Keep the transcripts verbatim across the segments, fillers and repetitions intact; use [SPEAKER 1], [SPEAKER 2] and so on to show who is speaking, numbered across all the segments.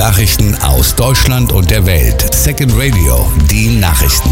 [SPEAKER 1] Nachrichten aus Deutschland und der Welt. Second Radio, die Nachrichten.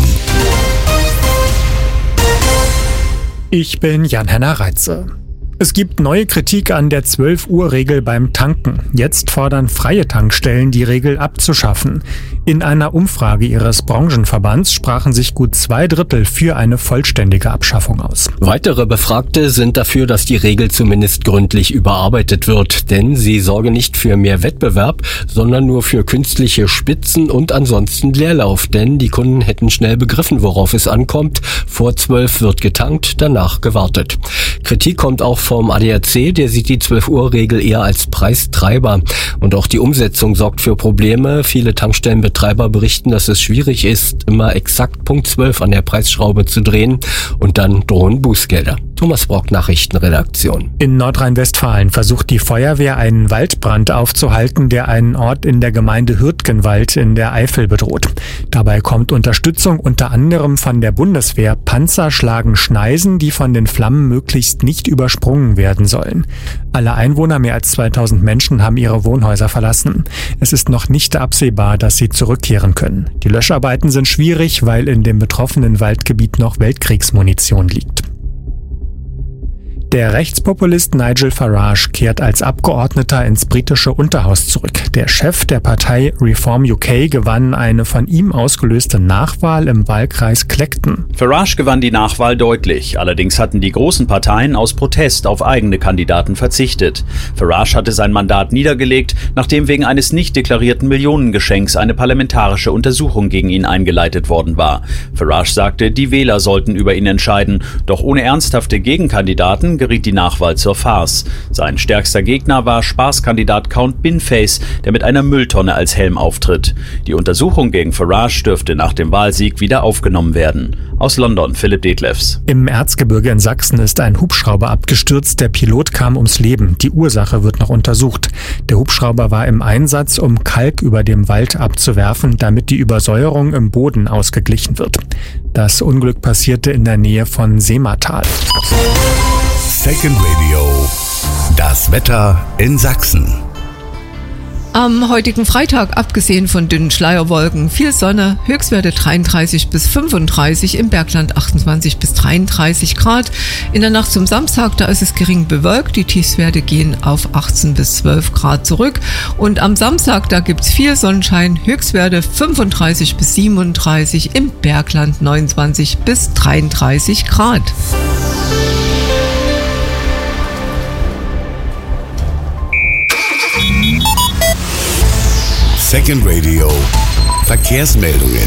[SPEAKER 2] Ich bin Jan-Henner Reitze. Es gibt neue Kritik an der zwölf Uhr Regel beim Tanken. Jetzt fordern freie Tankstellen, die Regel abzuschaffen. In einer Umfrage ihres Branchenverbands sprachen sich gut zwei Drittel für eine vollständige Abschaffung aus.
[SPEAKER 3] Weitere Befragte sind dafür, dass die Regel zumindest gründlich überarbeitet wird, denn sie sorge nicht für mehr Wettbewerb, sondern nur für künstliche Spitzen und ansonsten Leerlauf, denn die Kunden hätten schnell begriffen, worauf es ankommt. Vor zwölf wird getankt, danach gewartet. Kritik kommt auch vom A D A C, der sieht die zwölf Uhr Regel eher als Preistreiber. Und auch die Umsetzung sorgt für Probleme. Viele Tankstellenbetreiber berichten, dass es schwierig ist, immer exakt Punkt zwölf an der Preisschraube zu drehen, und dann drohen Bußgelder. Thomas Brock, Nachrichtenredaktion.
[SPEAKER 2] In Nordrhein-Westfalen versucht die Feuerwehr, einen Waldbrand aufzuhalten, der einen Ort in der Gemeinde Hürtgenwald in der Eifel bedroht. Dabei kommt Unterstützung unter anderem von der Bundeswehr. Panzer schlagen Schneisen, die von den Flammen möglichst nicht übersprungen werden sollen. Alle Einwohner, mehr als zweitausend Menschen, haben ihre Wohnhäuser verlassen. Es ist noch nicht absehbar, dass sie zurückkehren können. Die Löscharbeiten sind schwierig, weil in dem betroffenen Waldgebiet noch Weltkriegsmunition liegt. Der Rechtspopulist Nigel Farage kehrt als Abgeordneter ins britische Unterhaus zurück. Der Chef der Partei Reform U K gewann eine von ihm ausgelöste Nachwahl im Wahlkreis Clacton.
[SPEAKER 4] Farage gewann die Nachwahl deutlich. Allerdings hatten die großen Parteien aus Protest auf eigene Kandidaten verzichtet. Farage hatte sein Mandat niedergelegt, nachdem wegen eines nicht deklarierten Millionengeschenks eine parlamentarische Untersuchung gegen ihn eingeleitet worden war. Farage sagte, die Wähler sollten über ihn entscheiden. Doch ohne ernsthafte Gegenkandidaten geriet die Nachwahl zur Farce. Sein stärkster Gegner war Spaßkandidat Count Binface, der mit einer Mülltonne als Helm auftritt. Die Untersuchung gegen Farage dürfte nach dem Wahlsieg wieder aufgenommen werden. Aus London, Philipp Detlefs.
[SPEAKER 2] Im Erzgebirge in Sachsen ist ein Hubschrauber abgestürzt. Der Pilot kam ums Leben. Die Ursache wird noch untersucht. Der Hubschrauber war im Einsatz, um Kalk über dem Wald abzuwerfen, damit die Übersäuerung im Boden ausgeglichen wird. Das Unglück passierte in der Nähe von Seematal.
[SPEAKER 1] Second Radio, das Wetter in Sachsen.
[SPEAKER 5] Am heutigen Freitag, abgesehen von dünnen Schleierwolken, viel Sonne, Höchstwerte dreiunddreißig bis fünfunddreißig, im Bergland achtundzwanzig bis dreiunddreißig Grad. In der Nacht zum Samstag, da ist es gering bewölkt, die Tiefstwerte gehen auf achtzehn bis zwölf Grad zurück. Und am Samstag, da gibt's viel Sonnenschein, Höchstwerte fünfunddreißig bis siebenunddreißig, im Bergland neunundzwanzig bis dreiunddreißig Grad.
[SPEAKER 1] Second Radio, Verkehrsmeldungen.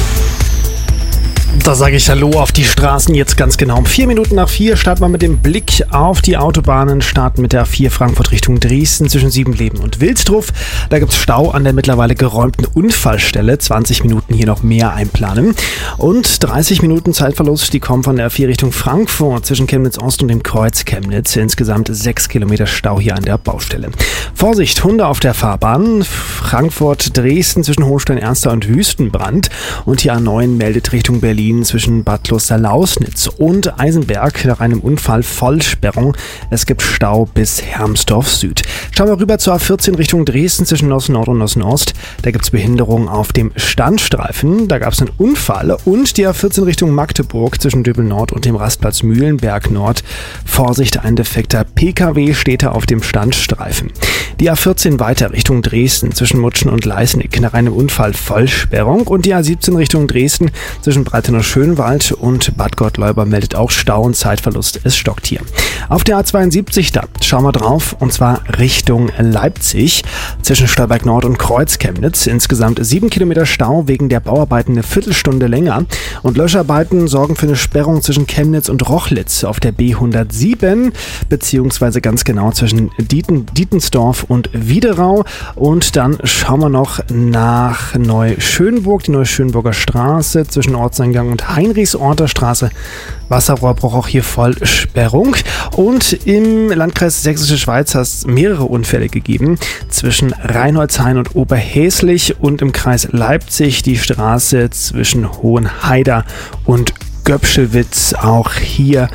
[SPEAKER 6] Da sage ich Hallo auf die Straßen jetzt ganz genau. Um vier Minuten nach vier starten wir mit dem Blick auf die Autobahnen. Starten mit der A vier Frankfurt Richtung Dresden zwischen Siebenleben und Wilsdruff. Da gibt es Stau an der mittlerweile geräumten Unfallstelle. zwanzig Minuten hier noch mehr einplanen. Und dreißig Minuten Zeitverlust, die kommen von der A vier Richtung Frankfurt zwischen Chemnitz Ost und dem Kreuz Chemnitz. Insgesamt sechs Kilometer Stau hier an der Baustelle. Vorsicht, Hunde auf der Fahrbahn. Frankfurt-Dresden zwischen Hohenstein-Ernster und Wüstenbrand. Und die A neun meldet Richtung Berlin zwischen Bad Kloster-Lausnitz und Eisenberg nach einem Unfall Vollsperrung. Es gibt Stau bis Hermsdorf Süd. Schauen wir rüber zur A vierzehn Richtung Dresden zwischen Nossen Nord und Nossen Ost. Da gibt es Behinderung auf dem Standstreifen. Da gab es einen Unfall. Und die A vierzehn Richtung Magdeburg zwischen Döbel Nord und dem Rastplatz Mühlenberg Nord. Vorsicht, ein defekter P K W steht da auf dem Standstreifen. Die A vierzehn weiter Richtung Dresden zwischen Mutschen und Leisnig nach einem Unfall Vollsperrung. Und die A siebzehn Richtung Dresden zwischen Breitenau Schönwald und Bad Gottleuba meldet auch Stau und Zeitverlust. Es stockt hier. Auf der A zweiundsiebzig, da schauen wir drauf, und zwar Richtung Leipzig zwischen Stolberg Nord und Kreuz Chemnitz. Insgesamt sieben Kilometer Stau wegen der Bauarbeiten eine Viertelstunde länger. Und Löscharbeiten sorgen für eine Sperrung zwischen Chemnitz und Rochlitz auf der B hundertsieben, beziehungsweise ganz genau zwischen Dieten, Dietensdorf und Wiederau. Und dann schauen wir noch nach Neuschönburg, die Neuschönburger Straße zwischen Ortseingang und Heinrichsorter Straße. Wasserrohrbruch auch hier Vollsperrung. Und im Landkreis Sächsische Schweiz hat es mehrere Unfälle gegeben zwischen Reinholdshain und Oberhäslich und im Kreis Leipzig die Straße zwischen Hohenhaider und Göpschewitz. Auch hier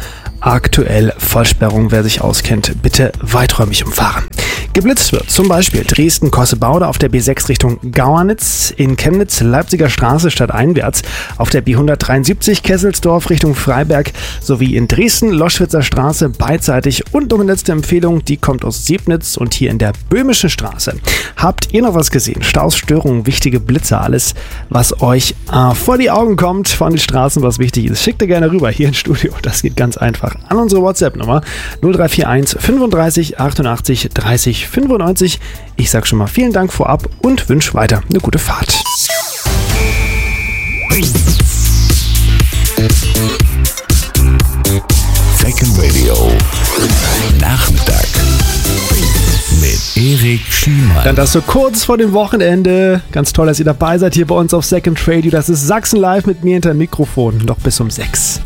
[SPEAKER 6] aktuell Vollsperrung. Wer sich auskennt, bitte weiträumig umfahren. Geblitzt wird zum Beispiel Dresden-Kossebaude auf der B sechs Richtung Gauernitz, in Chemnitz Leipziger Straße stadteinwärts, auf der B hundertdreiundsiebzig Kesselsdorf Richtung Freiberg sowie in Dresden Loschwitzer Straße beidseitig. Und noch eine letzte Empfehlung, die kommt aus Sebnitz und hier in der Böhmische Straße. Habt ihr noch was gesehen? Staus, Störungen, wichtige Blitzer, alles, was euch äh, vor die Augen kommt von den Straßen, was wichtig ist, schickt ihr gerne rüber hier ins Studio. Das geht ganz einfach an unsere WhatsApp-Nummer null drei vier eins fünfunddreißig achtundachtzig dreißig fünfundneunzig. Ich sag schon mal vielen Dank vorab und wünsche weiter eine gute Fahrt.
[SPEAKER 1] Second Radio Nachmittag mit Erik Schiemann.
[SPEAKER 6] Dann das so kurz vor dem Wochenende. Ganz toll, dass ihr dabei seid hier bei uns auf Second Radio. Das ist Sachsen Live mit mir hinter dem Mikrofon. Noch bis um sechs.